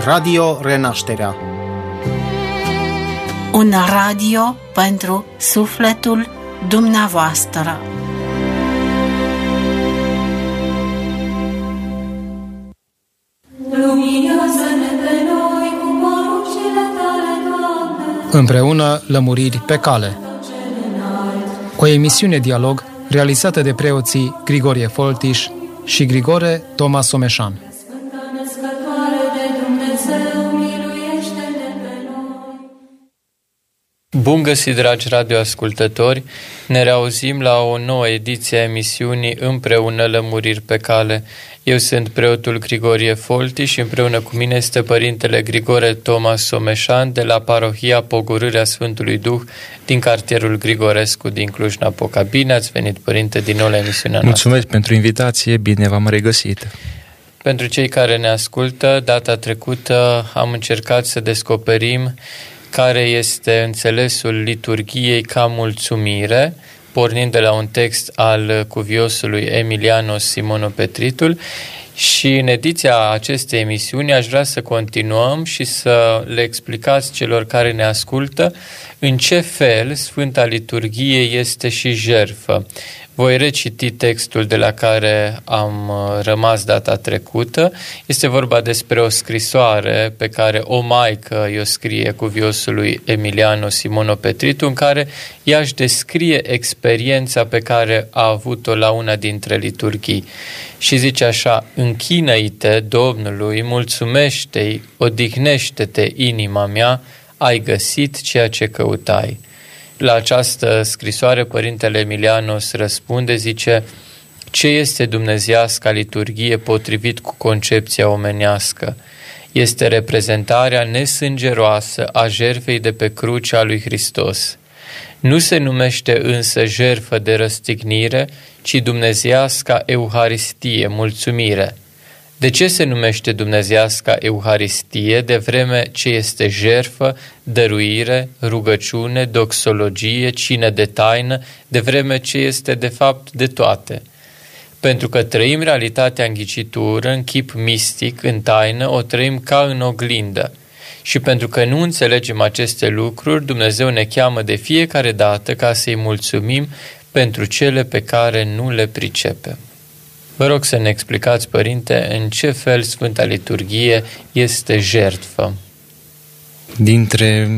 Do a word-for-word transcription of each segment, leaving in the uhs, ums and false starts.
Radio Renașterea. Un radio pentru sufletul dumneavoastră. Luminează-ne pe noi cu poruncile tale, Doamne. Împreună lămuriri pe cale. O emisiune dialog realizată de preoții Grigorie Foltiș și Grigore Toma Someșan. Bun găsit, dragi radioascultători! Ne reauzim la o nouă ediție a emisiunii Împreună lămuriri pe cale. Eu sunt preotul Grigorie Foltiș și împreună cu mine este părintele Grigore Toma Someșan de la parohia Pogorârea Sfântului Duh din cartierul Grigorescu din Cluj-Napoca. Bine ați venit, părinte, din nou la emisiunea noastră. Mulțumesc pentru invitație, bine v-am regăsit. Pentru cei care ne ascultă, data trecută am încercat să descoperim care este înțelesul liturghiei ca mulțumire, pornind de la un text al cuviosului Emilianos Simonopetritul, și în ediția acestei emisiuni aș vrea să continuăm și să le explicați celor care ne ascultă în ce fel Sfânta Liturghie este și jertfă. Voi reciti textul de la care am rămas data trecută. Este vorba despre o scrisoare pe care o maică i-o scrie cuviosului Emiliano Simonopetritu, în care ea își descrie experiența pe care a avut-o la una dintre liturghii. Și zice așa: închină-i-te Domnului, mulțumește-i, odihnește-te inima mea, ai găsit ceea ce căutai. La această scrisoare, părintele Emilianos răspunde, zice: ce este dumnezeiasca liturghie potrivit cu concepția omenească? Este reprezentarea nesângeroasă a jertfei de pe crucea lui Hristos. Nu se numește însă jertfă de răstignire, ci dumnezeiasca Euharistie, mulțumire. De ce se numește dumnezeiasca Euharistie, de vreme ce este jertfă, dăruire, rugăciune, doxologie, cină de taină, de vreme ce este de fapt de toate? Pentru că trăim realitatea în ghicitură, în chip mistic, în taină, o trăim ca în oglindă. Și pentru că nu înțelegem aceste lucruri, Dumnezeu ne cheamă de fiecare dată ca să-i mulțumim pentru cele pe care nu le pricepem. Vă rog să ne explicați, părinte, în ce fel Sfânta Liturghie este jertfă. Dintre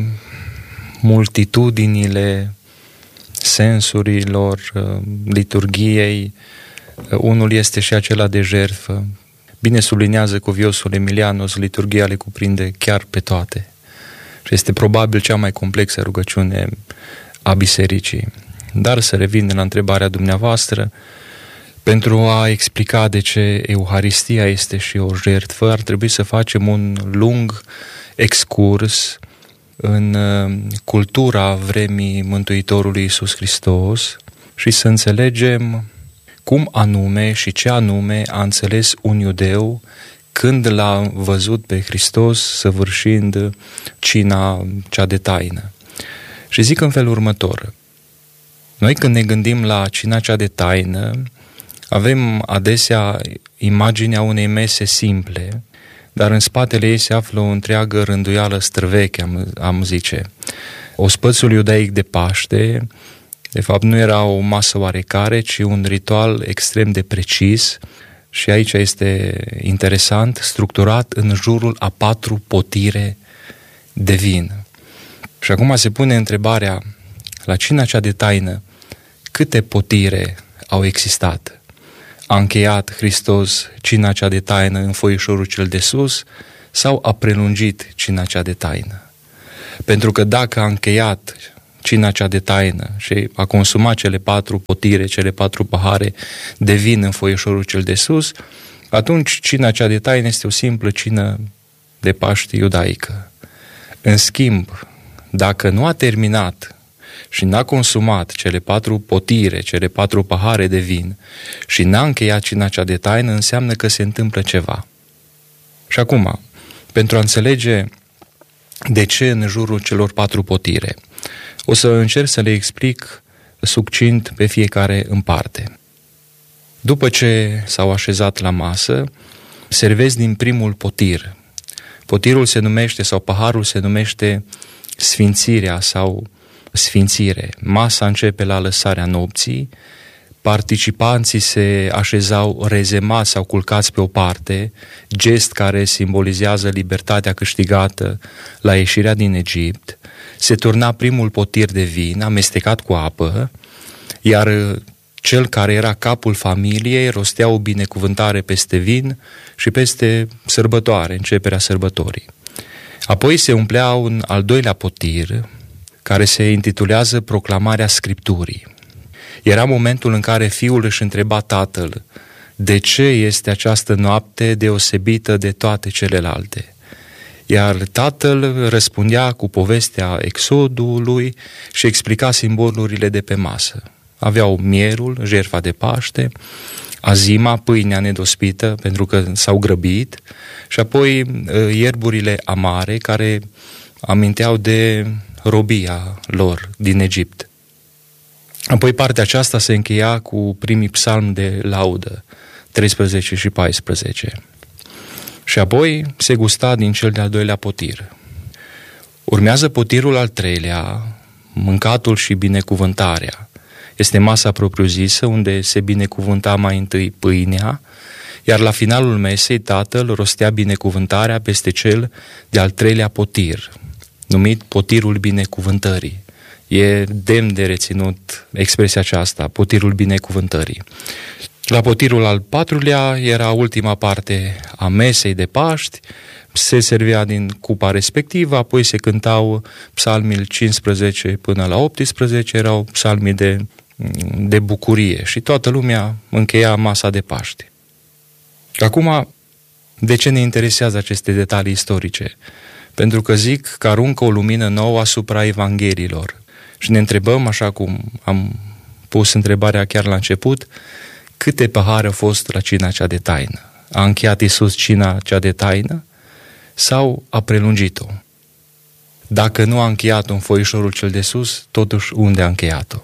multitudinile sensurilor liturghiei, unul este și acela de jertfă. Bine sublinează cuviosul Emilianos, liturghia le cuprinde chiar pe toate. Și este probabil cea mai complexă rugăciune a bisericii. Dar să revin la întrebarea dumneavoastră, pentru a explica de ce Euharistia este și o jertfă, ar trebui să facem un lung excurs în cultura vremii Mântuitorului Iisus Hristos și să înțelegem cum anume și ce anume a înțeles un iudeu când l-a văzut pe Hristos săvârșind cina cea de taină. Și zic în felul următor: noi când ne gândim la cina cea de taină, avem adesea imaginea unei mese simple, dar în spatele ei se află o întreagă rânduială străveche, am, am zice. Ospățul iudaic de Paște, de fapt, nu era o masă oarecare, ci un ritual extrem de precis și aici este interesant, structurat în jurul a patru potire de vin. Și acum se pune întrebarea, la cina cea de taină, câte potire au existat? A încheiat Hristos cina cea de taină în foișorul cel de sus sau a prelungit cina cea de taină? Pentru că dacă a încheiat cina cea de taină și a consumat cele patru potire, cele patru pahare de vin în foișorul cel de sus, atunci cina cea de taină este o simplă cină de Paște iudaică. În schimb, dacă nu a terminat și n-a consumat cele patru potire, cele patru pahare de vin și n-a încheiat cina cea de taină, înseamnă că se întâmplă ceva. Și acum, pentru a înțelege de ce în jurul celor patru potire, o să încerc să le explic succint pe fiecare în parte. După ce s-au așezat la masă, servesc din primul potir. Potirul se numește, sau paharul se numește sfințirea sau sfințire. Masa începe la lăsarea nopții, participanții se așezau rezemați sau culcați pe o parte, gest care simbolizează libertatea câștigată la ieșirea din Egipt. Se turna primul potir de vin amestecat cu apă, iar cel care era capul familiei rostea o binecuvântare peste vin și peste sărbătoare, începerea sărbătorii. Apoi se umplea un al doilea potir, care se intitulează Proclamarea Scripturii. Era momentul în care fiul își întreba tatăl: de ce este această noapte deosebită de toate celelalte? Iar tatăl răspundea cu povestea exodului și explica simbolurile de pe masă. Aveau mierul, jertfa de Paște, azima, pâinea nedospită pentru că s-au grăbit, și apoi ierburile amare care aminteau de robia lor din Egipt. Apoi partea aceasta se încheia cu primii psalmi de laudă, treisprezece și paisprezece. Și apoi se gusta din cel de-al doilea potir. Urmează potirul al treilea, mâncatul și binecuvântarea. Este masa propriu-zisă, unde se binecuvânta mai întâi pâinea, iar la finalul mesei tatăl rostea binecuvântarea peste cel de-al treilea potir, numit potirul binecuvântării. E demn de reținut expresia aceasta, potirul binecuvântării. La potirul al patrulea era ultima parte a mesei de Paști, se servea din cupa respectivă, apoi se cântau psalmii cincisprezece până la optsprezece, erau psalmii de, de bucurie și toată lumea încheia masa de Paști. Acum, de ce ne interesează aceste detalii istorice? Pentru că zic că aruncă o lumină nouă asupra Evangheliilor. Și ne întrebăm, așa cum am pus întrebarea chiar la început, câte pahare au fost la cina cea de taină? A încheiat Iisus cina cea de taină sau a prelungit-o? Dacă nu a încheiat-o în foișorul cel de sus, totuși unde a încheiat-o?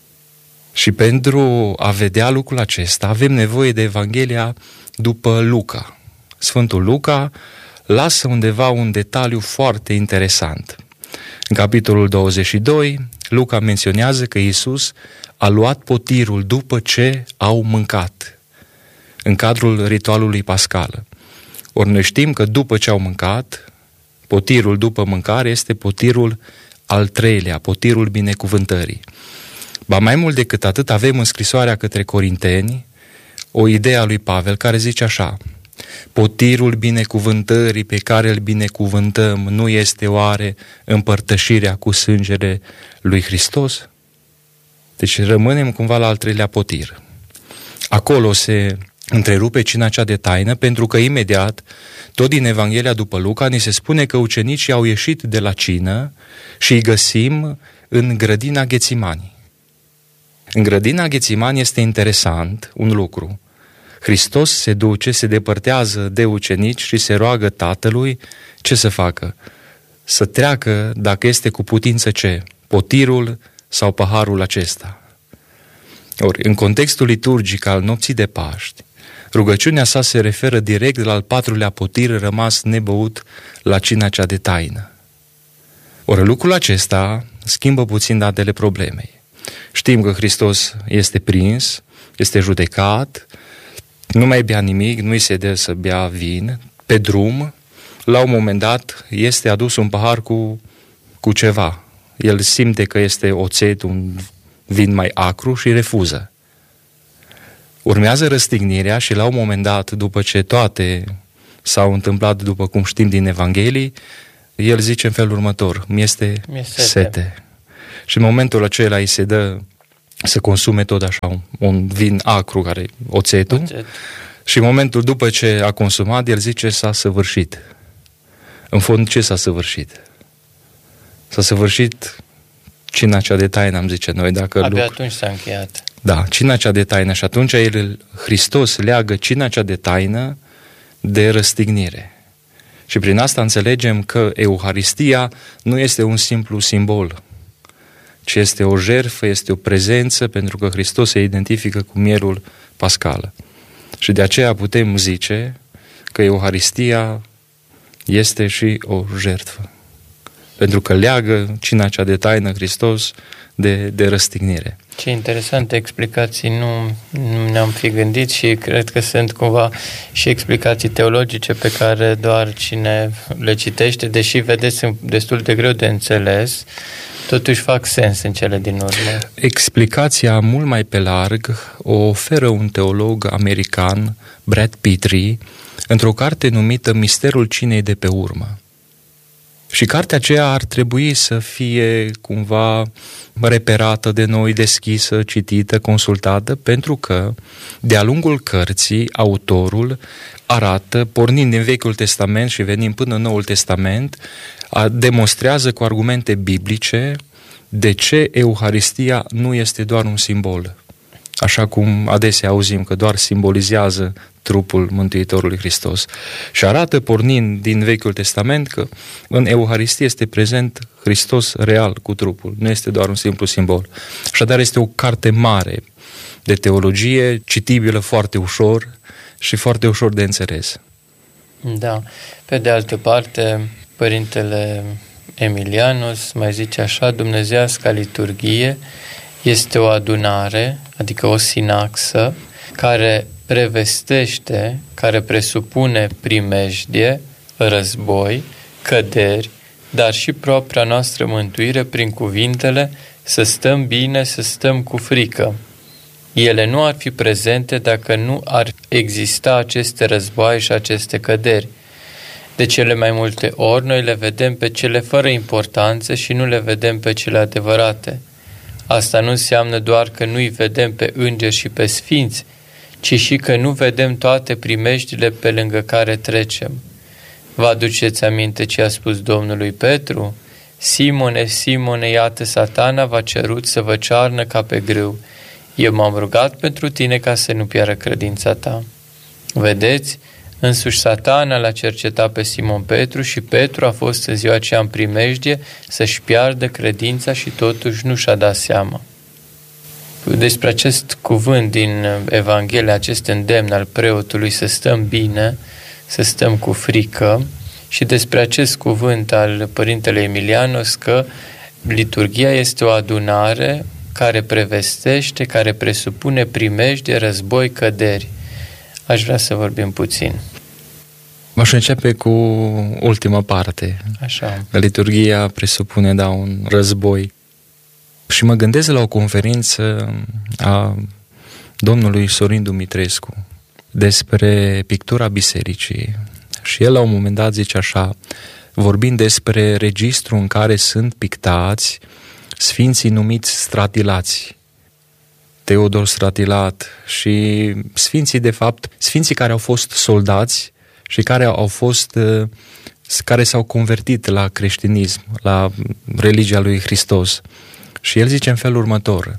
Și pentru a vedea lucrul acesta avem nevoie de Evanghelia după Luca. Sfântul Luca lasă undeva un detaliu foarte interesant. În capitolul douăzeci și doi, Luca menționează că Iisus a luat potirul după ce au mâncat, în cadrul ritualului pascal. Ori noi știm că după ce au mâncat, potirul după mâncare este potirul al treilea, potirul binecuvântării. Ba mai mult decât atât, avem în scrisoarea către Corinteni o idee a lui Pavel care zice așa: potirul binecuvântării pe care îl binecuvântăm nu este oare împărtășirea cu sângele lui Hristos? Deci rămânem cumva la al treilea potir. Acolo se întrerupe cina cea de taină, pentru că imediat, tot din Evanghelia după Luca, ni se spune că ucenicii au ieșit de la cină și îi găsim în grădina Ghețimani. În grădina Ghețimani este interesant un lucru. Hristos se duce, se depărtează de ucenici și se roagă Tatălui ce să facă? Să treacă, dacă este cu putință, ce? Potirul sau paharul acesta. Ori, în contextul liturgic al nopții de Paști, rugăciunea sa se referă direct la al patrulea potir rămas nebăut la cina cea de taină. Ori lucrul acesta schimbă puțin datele problemei. Știm că Hristos este prins, este judecat, nu mai bea nimic, nu-i se dă să bea vin. Pe drum, la un moment dat, este adus un pahar cu, cu ceva. El simte că este oțet, un vin mai acru și refuză. Urmează răstignirea și la un moment dat, după ce toate s-au întâmplat, după cum știm din Evanghelii, el zice în felul următor: mi-este sete. sete. Și în momentul acela îi se dă să consume tot așa un, un vin acru, care oțetul, Oțet. Și în momentul după ce a consumat, el zice s-a săvârșit. În fond, ce s-a săvârșit? S-a săvârșit cina cea de taină, am zice noi. Dacă Abia lucru... atunci s-a încheiat. Da, cina cea de taină. Și atunci el, Hristos leagă cina cea de taină de răstignire. Și prin asta înțelegem că Euharistia nu este un simplu simbol, ci este o jertfă, este o prezență, pentru că Hristos se identifică cu mielul pascal. Și de aceea putem zice că Euharistia este și o jertfă. Pentru că leagă cina cea de taină Hristos de, de răstignire. Ce interesante explicații, nu, nu ne-am fi gândit și cred că sunt cumva și explicații teologice pe care doar cine le citește, deși vedeți sunt destul de greu de înțeles, totuși fac sens în cele din urmă. Explicația mult mai pe larg o oferă un teolog american, Brad Petrie, într-o carte numită Misterul cinei de pe urmă. Și cartea aceea ar trebui să fie cumva reperată de noi, deschisă, citită, consultată, pentru că de-a lungul cărții, autorul arată, pornind din Vechiul Testament și venind până în Noul Testament, demonstrează cu argumente biblice de ce Euharistia nu este doar un simbol. Așa cum adesea auzim că doar simbolizează trupul Mântuitorului Hristos. Și arată, pornind din Vechiul Testament, că în Euharistie este prezent Hristos real cu trupul, nu este doar un simplu simbol. Așadar este o carte mare de teologie, citibilă foarte ușor și foarte ușor de înțeles. Da. Pe de altă parte, Părintele Emilianus mai zice așa: dumnezeiasca liturghie este o adunare, adică o sinaxă, care prevestește, care presupune primejdie, război, căderi, dar și propria noastră mântuire prin cuvintele să stăm bine, să stăm cu frică. Ele nu ar fi prezente dacă nu ar exista aceste războaie și aceste căderi. De cele mai multe ori noi le vedem pe cele fără importanță și nu le vedem pe cele adevărate. Asta nu înseamnă doar că nu-i vedem pe îngeri și pe sfinți, ci și că nu vedem toate primejdile pe lângă care trecem. Vă aduceți aminte ce a spus Domnului Petru? Simone, Simone, iată Satana v-a cerut să vă cearnă ca pe grâu. Eu m-am rugat pentru tine ca să nu piară credința ta. Vedeți? Însuși Satana l-a cercetat pe Simon Petru și Petru a fost în ziua aceea în primejdie să-și piardă credința și totuși nu și-a dat seama. Despre acest cuvânt din Evanghelie, acest îndemn al preotului să stăm bine, să stăm cu frică, și despre acest cuvânt al Părintele Emilianus că liturghia este o adunare care prevestește, care presupune primejdie, război, căderi. Aș vrea să vorbim puțin. Aș începe cu ultima parte. Așa. Liturghia presupune, da, un război. Și mă gândesc la o conferință a domnului Sorin Dumitrescu despre pictura bisericii. Și el la un moment dat zice așa, vorbind despre registru în care sunt pictați sfinții numiți stratilați, Teodor Stratilat și sfinții, de fapt, sfinții care au fost soldați și care au fost, care s-au convertit la creștinism, la religia lui Hristos. Și el zice în felul următor: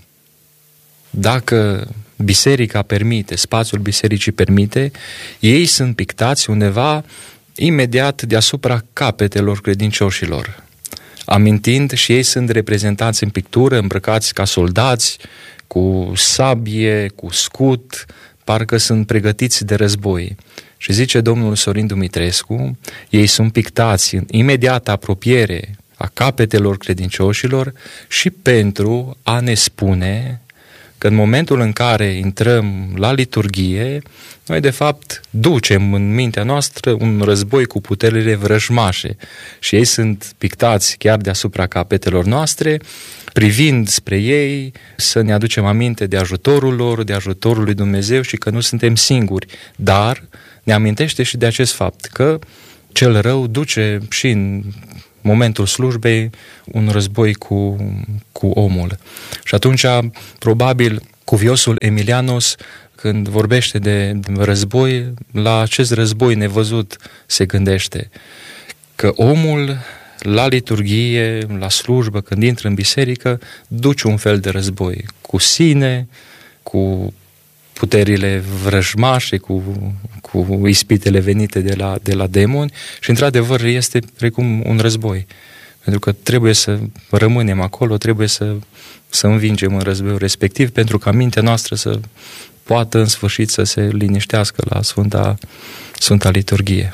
dacă biserica permite, spațiul bisericii permite, ei sunt pictați undeva imediat deasupra capetelor credincioșilor, amintind, și ei sunt reprezentați în pictură, îmbrăcați ca soldați, cu sabie, cu scut, parcă sunt pregătiți de război. Și zice domnul Sorin Dumitrescu, ei sunt pictați în imediată apropiere a capetelor credincioșilor și pentru a ne spune că în momentul în care intrăm la liturghie, noi de fapt ducem în mintea noastră un război cu puterile vrăjmașe și ei sunt pictați chiar deasupra capetelor noastre, privind spre ei să ne aducem aminte de ajutorul lor, de ajutorul lui Dumnezeu și că nu suntem singuri, dar ne amintește și de acest fapt că cel rău duce și în momentul slujbei un război cu, cu omul. Și atunci, probabil, cuviosul Emilianos, când vorbește de război, la acest război nevăzut se gândește. Că omul, la liturghie, la slujbă, când intră în biserică, duce un fel de război cu sine, cu puterile vrăjmașe, cu, cu ispitele venite de la, de la demoni și, într-adevăr, este precum un război. Pentru că trebuie să rămânem acolo, trebuie să, să învingem în războiul respectiv, pentru ca mintea noastră să poată, în sfârșit, să se liniștească la Sfânta, Sfânta Liturghie.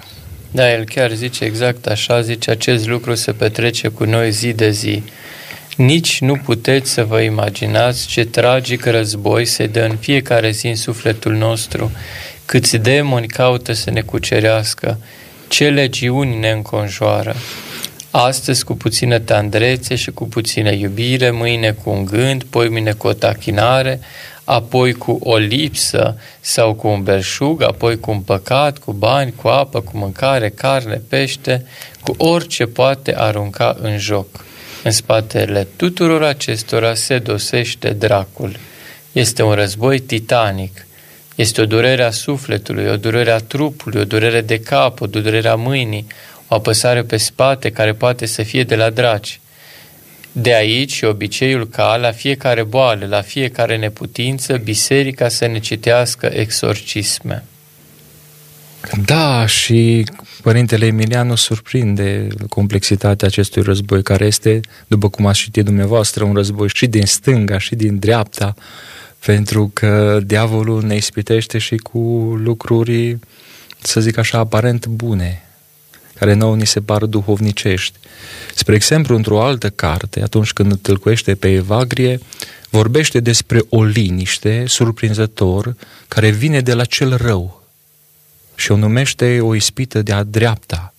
Da, el chiar zice exact așa, zice, acest lucru se petrece cu noi zi de zi. Nici nu puteți să vă imaginați ce tragic război se dă în fiecare zi în sufletul nostru, câți demoni caută să ne cucerească, ce legiuni ne înconjoară. Astăzi cu puțină tandrețe și cu puțină iubire, mâine cu un gând, poimine cu o tachinare, apoi cu o lipsă sau cu un belșug, apoi cu un păcat, cu bani, cu apă, cu mâncare, carne, pește, cu orice poate arunca în joc. În spatele tuturor acestora se dosește dracul. Este un război titanic. Este o durere a sufletului, o durere a trupului, o durere de cap, o durere a mâinii, o apăsare pe spate care poate să fie de la draci. De aici obiceiul ca la fiecare boală, la fiecare neputință, biserica să ne citească exorcisme. Da, și Părintele Emilianu surprinde complexitatea acestui război, care este, după cum ați citit dumneavoastră, un război și din stânga și din dreapta, pentru că diavolul ne ispitește și cu lucruri, să zic așa, aparent bune, care nouă ni se par duhovnicești. Spre exemplu, într-o altă carte, atunci când îl tâlcuiește pe Evagrie, vorbește despre o liniște surprinzător care vine de la cel rău și o numește o ispită de-a dreapta.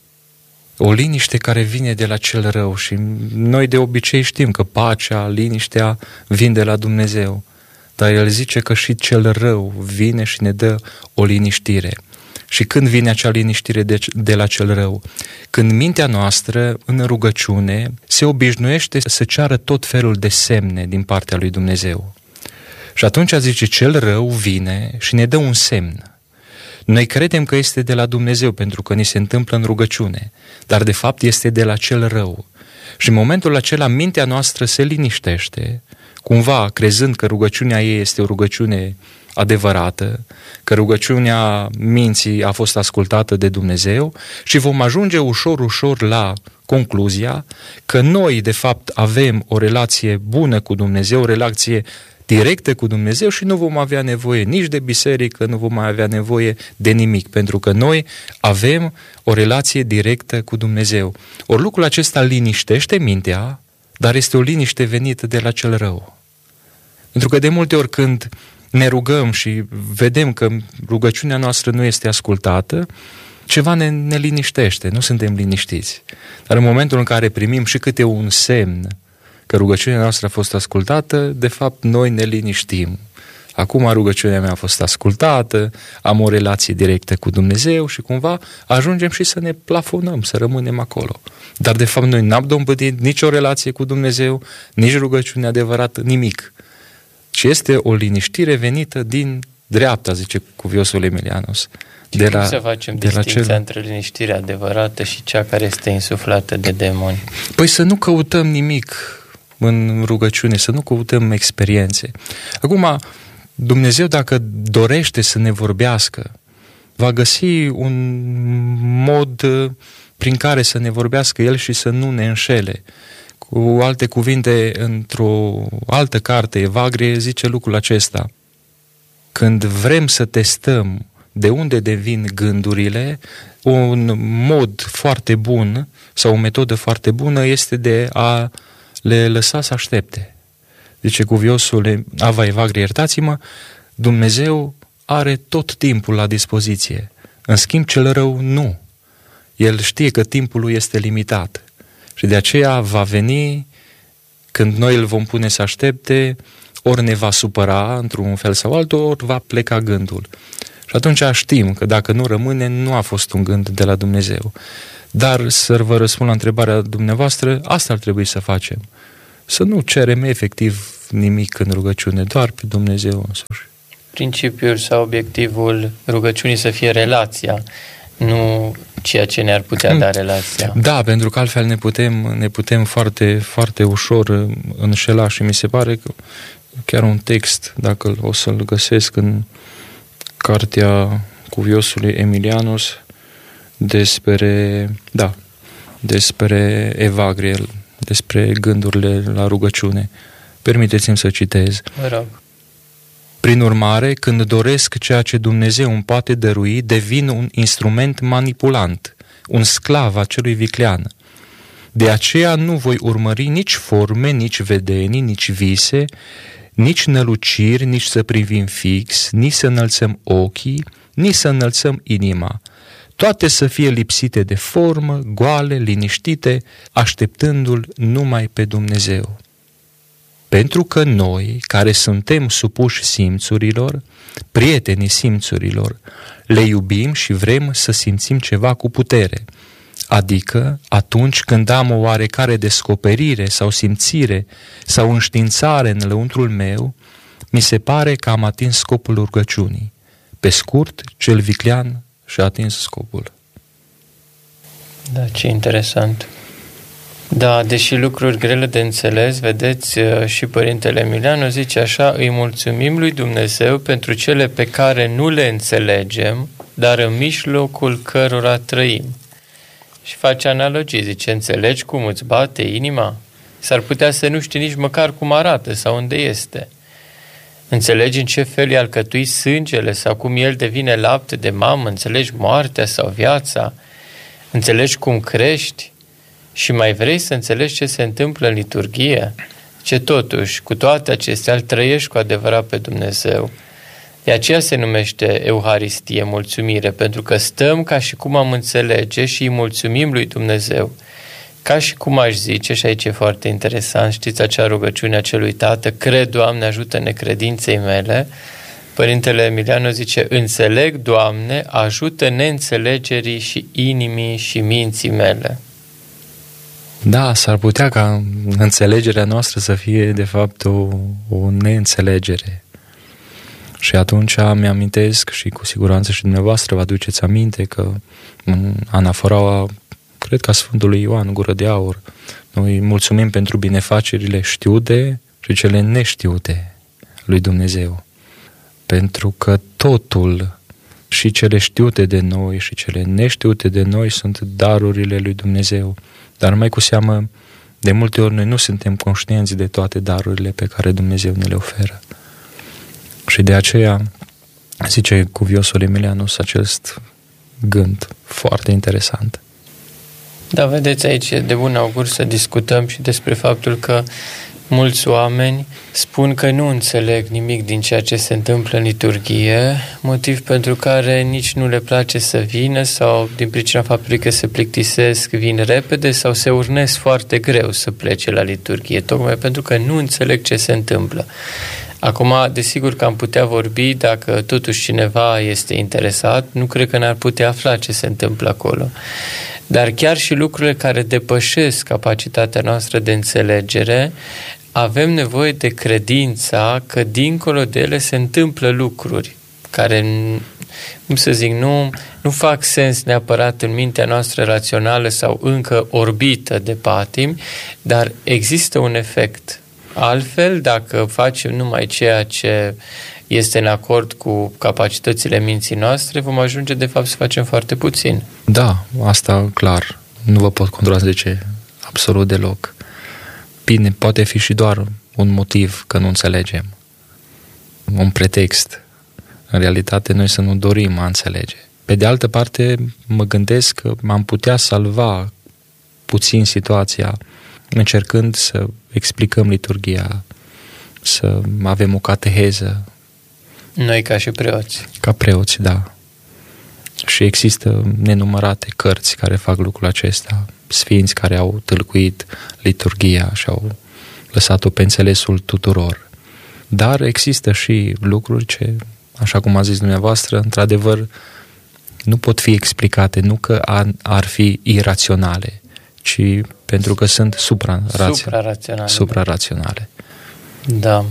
O liniște care vine de la cel rău și noi de obicei știm că pacea, liniștea vin de la Dumnezeu, dar el zice că și cel rău vine și ne dă o liniștire. Și când vine acea liniștire de, de la cel rău? Când mintea noastră, în rugăciune, se obișnuiește să ceară tot felul de semne din partea lui Dumnezeu. Și atunci zice, cel rău vine și ne dă un semn. Noi credem că este de la Dumnezeu pentru că ni se întâmplă în rugăciune, dar de fapt este de la cel rău. Și în momentul acela mintea noastră se liniștește, cumva crezând că rugăciunea ei este o rugăciune adevărată, că rugăciunea minții a fost ascultată de Dumnezeu și vom ajunge ușor, ușor la concluzia că noi, de fapt, avem o relație bună cu Dumnezeu, o relație directă cu Dumnezeu și nu vom avea nevoie nici de biserică, nu vom mai avea nevoie de nimic, pentru că noi avem o relație directă cu Dumnezeu. Ori lucrul acesta liniștește mintea, dar este o liniște venită de la cel rău. Pentru că de multe ori când ne rugăm și vedem că rugăciunea noastră nu este ascultată, ceva ne, ne liniștește, nu suntem liniștiți. Dar în momentul în care primim și câte un semn că rugăciunea noastră a fost ascultată, de fapt noi ne liniștim. Acum rugăciunea mea a fost ascultată, am o relație directă cu Dumnezeu și cumva ajungem și să ne plafonăm, să rămânem acolo. Dar de fapt noi n-am dobândit nicio relație cu Dumnezeu, nici rugăciune adevărată, nimic. Ci este o liniștire venită din dreapta, zice cuviosul Emilianus. De cum la, să facem de distinția cel... între liniștirea adevărată și cea care este insuflată de demoni? Păi să nu căutăm nimic în rugăciune, să nu căutăm experiențe. Acum, Dumnezeu, dacă dorește să ne vorbească, va găsi un mod prin care să ne vorbească El și să nu ne înșele. Cu alte cuvinte, într-o altă carte, Evagrie zice lucrul acesta. Când vrem să testăm de unde devin gândurile, un mod foarte bun sau o metodă foarte bună este de a le lăsa să aștepte. Zice cuviosul Ava Evagrie, iertați-mă, Dumnezeu are tot timpul la dispoziție. În schimb, cel rău nu. El știe că timpul lui este limitat. Și de aceea va veni când noi îl vom pune să aștepte, ori ne va supăra într-un fel sau altul, ori va pleca gândul. Și atunci știm că dacă nu rămâne, nu a fost un gând de la Dumnezeu. Dar să vă răspund la întrebarea dumneavoastră, asta ar trebui să facem. Să nu cerem efectiv nimic în rugăciune, doar pe Dumnezeu însuși. Principiul sau obiectivul rugăciunii să fie relația, nu ceea ce ne-ar putea da relația. Da, pentru că altfel ne putem, ne putem foarte, foarte ușor înșela și mi se pare că chiar un text, dacă o să-l găsesc în cartea cuviosului Emilianus despre, da, despre Evagrie, despre gândurile la rugăciune. Permiteți-mi să citez. Mă rog. Prin urmare, când doresc ceea ce Dumnezeu îmi poate dărui, devin un instrument manipulant, un sclav acelui viclean. De aceea nu voi urmări nici forme, nici vedenii, nici vise, nici năluciri, nici să privim fix, nici să înălțăm ochii, nici să înălțăm inima. Toate să fie lipsite de formă, goale, liniștite, așteptându-L numai pe Dumnezeu. Pentru că noi, care suntem supuși simțurilor, prietenii simțurilor, le iubim și vrem să simțim ceva cu putere, adică atunci când am o oarecare descoperire sau simțire sau înștiințare în lăuntrul meu, mi se pare că am atins scopul rugăciunii. Pe scurt, cel viclean și-a atins scopul. Da, ce interesant. Da, deși lucruri grele de înțeles, vedeți, și Părintele Emilianu zice așa: îi mulțumim lui Dumnezeu pentru cele pe care nu le înțelegem, dar în mijlocul cărora trăim. Și face analogii, zice: înțelegi cum îți bate inima? S-ar putea să nu știi nici măcar cum arată sau unde este. Înțelegi în ce fel i-a alcătuit sângele sau cum el devine lapte de mamă, înțelegi moartea sau viața, înțelegi cum crești și mai vrei să înțelegi ce se întâmplă în liturghie? Ce totuși, cu toate acestea, îl trăiești cu adevărat pe Dumnezeu. De aceea se numește Euharistie, mulțumire, pentru că stăm ca și cum am înțelege și îi mulțumim lui Dumnezeu. Ca și cum aș zice, și aici e foarte interesant, știți acea rugăciune a celui tată: cred, Doamne, ajută necredinței mele. Părintele Emilianu zice: înțeleg, Doamne, ajută neînțelegerii și inimii și minții mele. Da, s-ar putea ca înțelegerea noastră să fie de fapt o, o neînțelegere. Și atunci mi-amintesc, și cu siguranță și dumneavoastră vă aduceți aminte, că în anaforaua, cred că a Sfântului Ioan Gură de Aur, noi mulțumim pentru binefacerile știute și cele neștiute lui Dumnezeu. Pentru că totul, și cele știute de noi și cele neștiute de noi, sunt darurile lui Dumnezeu. Dar mai cu seamă, de multe ori noi nu suntem conștienți de toate darurile pe care Dumnezeu ne le oferă. Și de aceea zice cuviosul Emilianus acest gând foarte interesant. Da, vedeți, aici e de bun augur să discutăm și despre faptul că mulți oameni spun că nu înțeleg nimic din ceea ce se întâmplă în liturghie, motiv pentru care nici nu le place să vină sau din pricina faptului că se plictisesc, vin repede sau se urnesc foarte greu să plece la liturghie, tocmai pentru că nu înțeleg ce se întâmplă. Acum, desigur că am putea vorbi, dacă totuși cineva este interesat, nu cred că n-ar putea afla ce se întâmplă acolo. Dar chiar și lucrurile care depășesc capacitatea noastră de înțelegere, avem nevoie de credința că dincolo de ele se întâmplă lucruri care, cum să zic, nu, nu fac sens neapărat în mintea noastră rațională sau încă orbită de patimi, dar există un efect. Altfel, dacă facem numai ceea ce este în acord cu capacitățile minții noastre, vom ajunge de fapt să facem foarte puțin. Da, asta clar. Nu vă pot contrazice absolut deloc. Bine, poate fi și doar un motiv că nu înțelegem. Un pretext. În realitate, noi să nu dorim a înțelege. Pe de altă parte, mă gândesc că am putea salva puțin situația încercând să explicăm liturghia, să avem o cateheză. Noi ca și preoți. Ca preoți, da. Și există nenumărate cărți care fac lucrul acesta, sfinți care au tâlcuit liturghia și au lăsat-o pe înțelesul tuturor. Dar există și lucruri ce, așa cum a zis dumneavoastră, într-adevăr nu pot fi explicate, nu că ar fi iraționale, ci pentru că sunt supra-raționale. Supra-raționale. Supra-raționale. Da.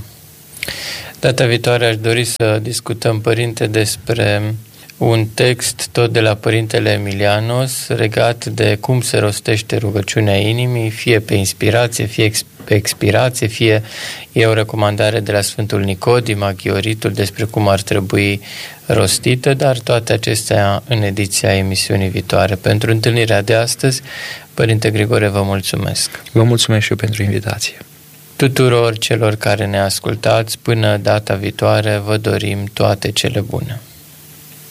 Data viitoare aș dori să discutăm, Părinte, despre un text tot de la Părintele Emilianos legat de cum se rostește rugăciunea inimii, fie pe inspirație, fie pe expirație, fie e o recomandare de la Sfântul Nicodim, Aghioritul, despre cum ar trebui rostită, dar toate acestea în ediția emisiunii viitoare. Pentru întâlnirea de astăzi, Părinte Grigore, vă mulțumesc. Vă mulțumesc și eu pentru invitație. Tuturor celor care ne ascultați, până data viitoare, vă dorim toate cele bune.